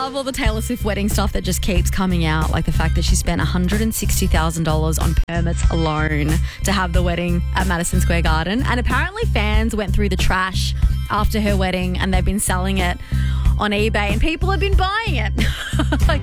love all the Taylor Swift wedding stuff that just keeps coming out, like the fact that she spent $160,000 on permits alone to have the wedding at Madison Square Garden. And apparently fans went through the trash after her wedding and they've been selling it on eBay and people have been buying it. Like,